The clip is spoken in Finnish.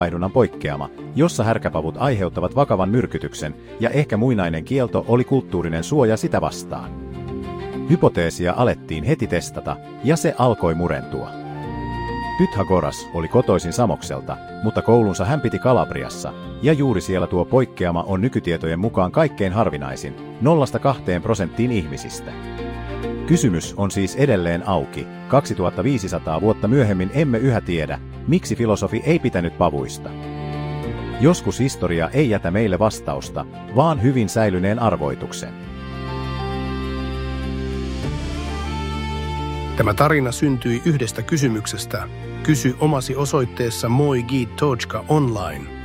laidunnan poikkeama, jossa härkäpavut aiheuttavat vakavan myrkytyksen, ja ehkä muinainen kielto oli kulttuurinen suoja sitä vastaan. Hypoteesia alettiin heti testata, ja se alkoi murentua. Pythagoras oli kotoisin Samokselta, mutta koulunsa hän piti Kalabriassa, ja juuri siellä tuo poikkeama on nykytietojen mukaan kaikkein harvinaisin, 0–2% ihmisistä. Kysymys on siis edelleen auki. 2500 vuotta myöhemmin emme yhä tiedä, miksi filosofi ei pitänyt pavuista. Joskus historia ei jätä meille vastausta, vaan hyvin säilyneen arvoituksen. Tämä tarina syntyi yhdestä kysymyksestä. Kysy omasi osoitteessa moigiitochka online.